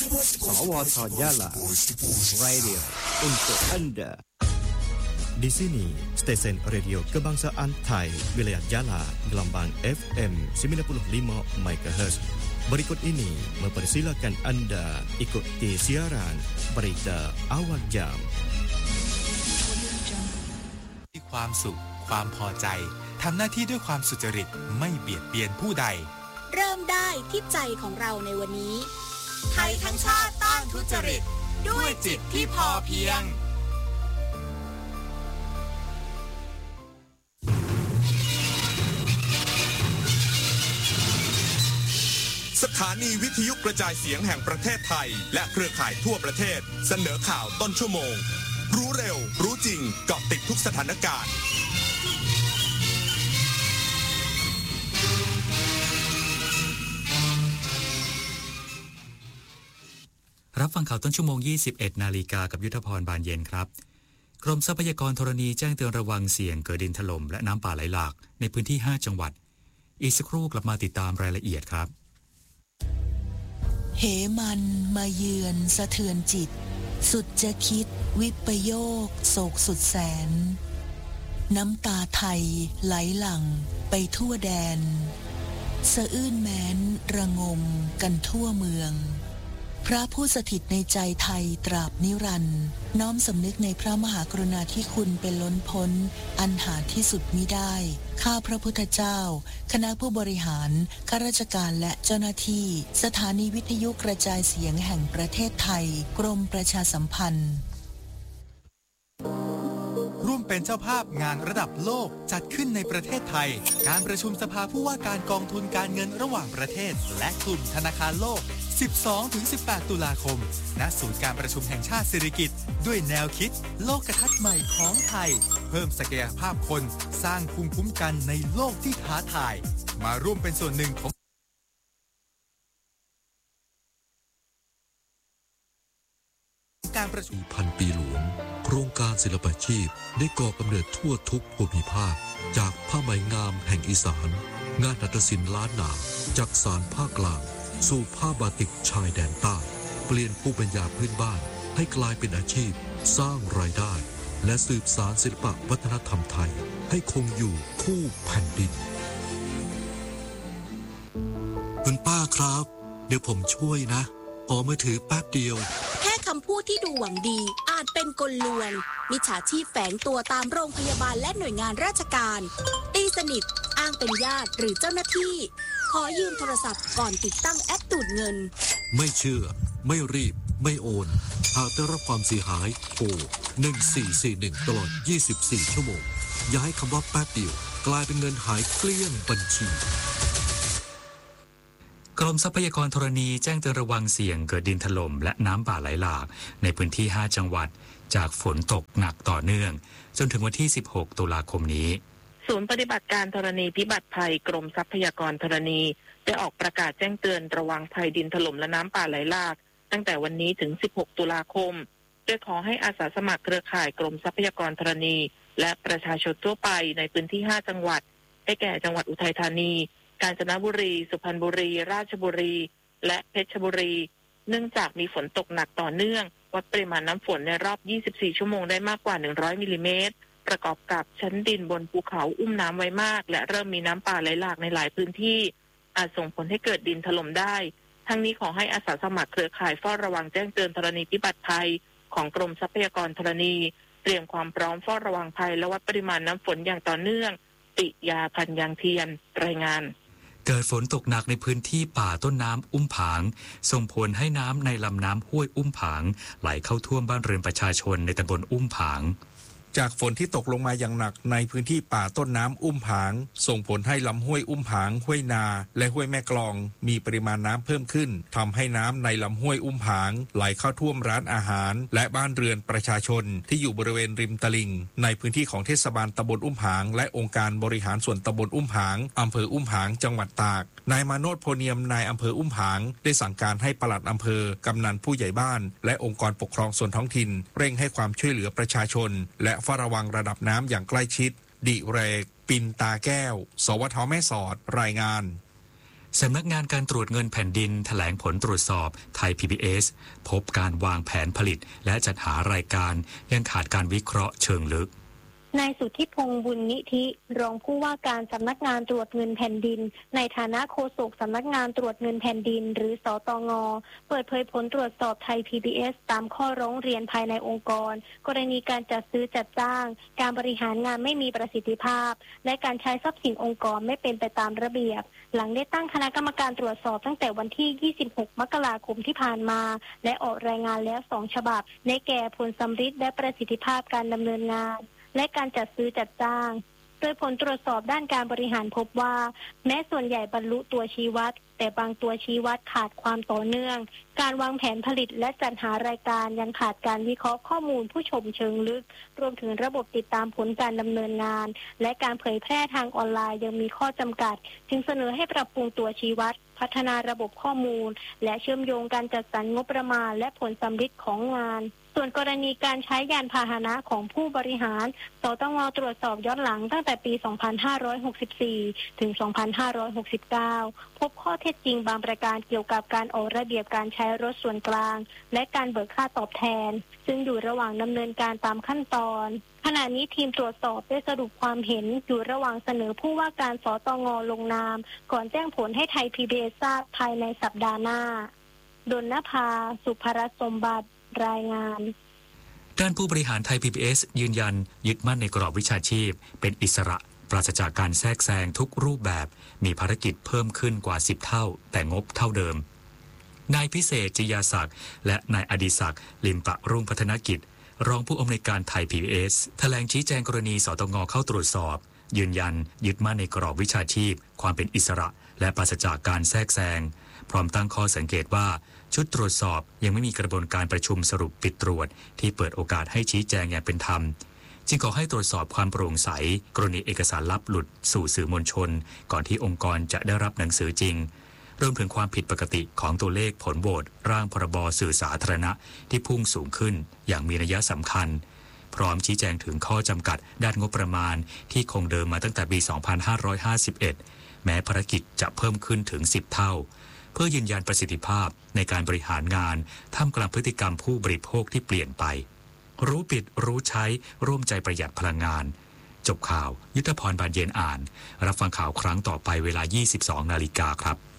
Sawat Yala Radio untuk Anda. Di sini, stesen radio kebangsaan Thai wilayah Jala gelombang FM 95 MHz. Berikut ini mempersilakan Anda ikuti siaran berita awal jam. ความสุขความพอใจทำหน้าที่ด้วยความสุจริตไม่เบียดเบียนผู้ใดเริ่มได้ที่ใจของเราในวันนี้ไทยทั้งชาติต้านทุจริตด้วยจิตที่พอเพียงสถานีวิทยุกระจายเสียงแห่งประเทศไทยและเครือข่ายทั่วประเทศเสนอข่าวต้นชั่วโมงรู้เร็วรู้จริงเกาะติดทุกสถานการณ์รับฟังข่าวต้นชั่วโมง 21 นาฬิกากับยุทธพรบานเย็นครับกรมทรัพยากรธรณีแจ้งเตือนระวังเสี่ยงเกิดดินถล่มและน้ำป่าไหลหลากในพื้นที่ 5 จังหวัดอีกสักครู่กลับมาติดตามรายละเอียดครับเหมันมาเยือนสะเทือนจิตสุดจะคิดวิปโยคโศกสุดแสนน้ำตาไทยไหลหลั่งไปทั่วแดนสะอื้นแม้นระงมกันทั่วเมืองพระผู้สถิตในใจไทยตราบนิรันดร์น้อมสำนึกในพระมหากรุณาธิคุณเป็นล้นพ้นอันหาที่สุดมิได้ข้าพระพุทธเจ้าคณะผู้บริหารข้าราชการและเจ้าหน้าที่สถานีวิทยุกระจายเสียงแห่งประเทศไทยกรมประชาสัมพันธ์ร่วมเป็นเจ้าภาพงานระดับโลกจัดขึ้นในประเทศไทยการประชุมสภาผู้ว่าการกองทุนการเงินระหว่างประเทศและกลุ่มธนาคารโลก 12-18 ตุลาคมณศูนย์การประชุมแห่งชาติสิริกิติ์ด้วยแนวคิดโลกทัศน์ใหม่ของไทยเพิ่มศักยภาพคนสร้างภูมิคุ้มกันในโลกที่ท้าทายมาร่วมเป็นส่วนหนึ่งของการประชุมพันปีหลวงโครงการศิลปาชีพได้ก่อกำเนิดทั่วทุกภูมิภาคจากผ้าไหมงามแห่งอีสานงานหัตถศิลป์ล้านนาจากสานภาคกลางสู่ผ้าบาติกชายแดนใต้เปลี่ยนภูมิปัญญาพื้นบ้านให้กลายเป็นอาชีพสร้างรายได้และสืบสานศิลปวัฒนธรรมไทยให้คงอยู่คู่แผ่นดินคุณป้าครับเดี๋ยวผมช่วยนะขอมือถือแป๊บเดียวแค่คำพูดที่ดูหวังดีอาจเป็นกลลวงมิจฉาชีพแฝงตัวตามโรงพยาบาลและหน่วยงานราชการตีสนิทอ้างเป็นญาติหรือเจ้าหน้าที่ขอยืมโทรศัพท์ก่อนติดตั้งแอปดูดเงินไม่เชื่อไม่รีบไม่โอนหากได้รับความเสียหายโทร1441ตลอด24ชั่วโมงอย่าให้คำว่าแป๊บเดียวกลายเป็นเงินหายเกลี้ยงบัญชีกรมทรัพยากรธรณีแจ้งเตือนระวังเสี่ยงเกิดดินถล่มและน้ำป่าไหลหลากในพื้นที่ 5 จังหวัดจากฝนตกหนักต่อเนื่องจนถึงวันที่ 16 ตุลาคมนี้ศูนย์ปฏิบัติการธรณีพิบัติภัยกรมทรัพยากรธรณีได้ออกประกาศแจ้งเตือนระวังภัยดินถล่มและน้ำป่าไหลหลากตั้งแต่วันนี้ถึง 16 ตุลาคมโดยขอให้อาสาสมัครเครือข่ายกรมทรัพยากรธรณีและประชาชนทั่วไปในพื้นที่ 5 จังหวัดได้แก่จังหวัดอุทัยธานีกาญจนบุรีสุพรรณบุรีราชบุรีและเพชรบุรีเนื่องจากมีฝนตกหนักต่อเนื่องวัดปริมาณน้ำฝนในรอบ 24 ชั่วโมงได้มากกว่า 100 มิลลิเมตรประกอบกับชั้นดินบนภูเขาอุ้มน้ำไว้มากและเริ่มมีน้ำป่าไหลหลากในหลายพื้นที่อาจส่งผลให้เกิดดินถล่มได้ทั้งนี้ขอให้อาสาสมัครเครือข่ายเฝ้าระวังแจ้งเตือนธรณีพิบัติภัยของกรมทรัพยากรธรณีเตรียมความพร้อมเฝ้าระวังภัยและวัดปริมาณน้ำฝนอย่างต่อเนื่องปิยาพันยางเทียนรายงานเกิดฝนตกหนักในพื้นที่ป่าต้นน้ำอุ้มผางส่งผลให้น้ำในลำน้ำห้วยอุ้มผางไหลเข้าท่วมบ้านเรือนประชาชนในตำบลอุ้มผางจากฝนที่ตกลงมาอย่างหนักในพื้นที่ป่าต้นน้ำอุ้มผางส่งผลให้ลำห้วยอุ้มผางห้วยนาและห้วยแม่กลองมีปริมาณน้ำเพิ่มขึ้นทำให้น้ำในลำห้วยอุ้มผางไหลเข้าท่วมร้านอาหารและบ้านเรือนประชาชนที่อยู่บริเวณริมตลิ่งในพื้นที่ของเทศบาลตำบลอุ้มผางและองค์การบริหารส่วนตำบลอุ้มผางอำเภออุ้มผางจังหวัดตากนายมาโนชโพเนียมนายอำเภออุ้มผางได้สั่งการให้ปลัดอำเภอกำนันผู้ใหญ่บ้านและองค์กรปกครองส่วนท้องถิ่นเร่งให้ความช่วยเหลือประชาชนและเฝ้าระวังระดับน้ำอย่างใกล้ชิดดิเรกปินตาแก้วสวท.แม่สอดรายงานสำนักงานการตรวจเงินแผ่นดินแถลงผลตรวจสอบไทย PBS พบการวางแผนผลิตและจัดหารายการยังขาดการวิเคราะห์เชิงลึกนายสุทธิพงษ์บุญนิธิรองผู้ว่าการสำนักงานตรวจเงินแผ่นดินในฐานะโฆษกสำนักงานตรวจเงินแผ่นดินหรือสตง.เปิดเผยผลตรวจสอบไทย PBS ตามข้อร้องเรียนภายในองค์กรกรณีการจัดซื้อจัดจ้างการบริหารงานไม่มีประสิทธิภาพและการใช้ทรัพย์สินองค์กรไม่เป็นไปตามระเบียบหลังได้ตั้งคณะกรรมการตรวจสอบตั้งแต่วันที่26มกราคมที่ผ่านมาและออกรายงานแล้ว2ฉบับได้แก่ผลสัมฤทธิ์และประสิทธิภาพการดำเนินงานและการจัดซื้อจัดจ้างโดยผลตรวจสอบด้านการบริหารพบว่าแม้ส่วนใหญ่บรรลุตัวชี้วัดแต่บางตัวชี้วัดขาดความต่อเนื่องการวางแผนผลิตและจัดหารายการยังขาดการวิเคราะห์ข้อมูลผู้ชมเชิงลึกรวมถึงระบบติดตามผลการดำเนินงานและการเผยแพร่ทางออนไลน์ยังมีข้อจำกัดจึงเสนอให้ปรับปรุงตัวชี้วัดพัฒนาระบบข้อมูลและเชื่อมโยงการจัดสรรงบประมาณและผลสัมฤทธิ์ของงานส่วนกรณีการใช้ยานพาหนะของผู้บริหารสตง.ตรวจสอบย้อนหลังตั้งแต่ปี 2564 ถึง 2569 พบข้อเท็จจริงบางประการเกี่ยวกับการออกระเบียบการใช้รถส่วนกลางและการเบิกค่าตอบแทนซึ่งอยู่ระหว่างดำเนินการตามขั้นตอนขณะนี้ทีมตรวจสอบได้สรุปความเห็นอยู่ระหว่างเสนอผู้ว่าการสตง.ลงนามก่อนแจ้งผลให้ไทย PBS ทราบภายในสัปดาห์หน้าดลนภาสุภรัตน์สมบัติรายงานด้านผู้บริหารไทย PBS ยืนยันยึดมั่นในกรอบวิชาชีพเป็นอิสระปราศจากการแทรกแซงทุกรูปแบบมีภารกิจเพิ่มขึ้นกว่า10เท่าแต่งบเท่าเดิมนายพิเศษจิยาศักดิ์และนายอดิศักดิ์ลิมปะรุ่งพัฒนกิจรองผู้อำนวยการไทย PBS แถลงชี้แจงกรณีสตง.เข้าตรวจสอบยืนยันยึดมั่นในกรอบวิชาชีพความเป็นอิสระและปราศจากการแทรกแซงพร้อมตั้งข้อสังเกตว่าชุดตรวจสอบยังไม่มีกระบวนการประชุมสรุปปิดตรวจที่เปิดโอกาสให้ชี้แจงอย่างเป็นธรรมจึงขอให้ตรวจสอบความโปร่งใสกรณีเอกสารลับหลุดสู่สื่อมวลชนก่อนที่องค์กรจะได้รับหนังสือจริงรวมถึงความผิดปกติของตัวเลขผลโหวตร่างพรบสื่อสาธารณะที่พุ่งสูงขึ้นอย่างมีนัยสำคัญพร้อมชี้แจงถึงข้อจำกัดด้านงบประมาณที่คงเดิมมาตั้งแต่ปี 2551 แม้ภารกิจจะเพิ่มขึ้นถึง10เท่าเพื่อยืนยันประสิทธิภาพในการบริหารงานท่ามกลางพฤติกรรมผู้บริโภคที่เปลี่ยนไปรู้ปิดรู้ใช้ร่วมใจประหยัดพลังงานจบข่าวยุทธพรบานเย็นอ่านรับฟังข่าวครั้งต่อไปเวลา 22 นาฬิกาครับ